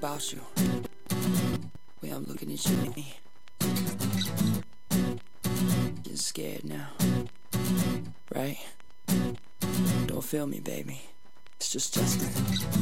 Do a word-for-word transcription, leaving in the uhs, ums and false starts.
about you. Way I'm looking at you, me. Getting scared now, right? Don't feel me, baby. It's just Justin.